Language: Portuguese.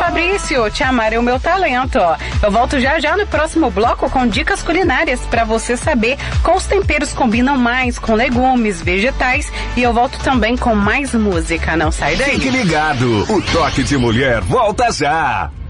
Fabrício, te amar é o meu talento, ó. Eu volto já já no próximo bloco com dicas culinárias pra você saber quais temperos combinam mais com legumes, vegetais, e eu volto também com mais música, não sai daí. Fique ligado, o Toque de Mulher volta já.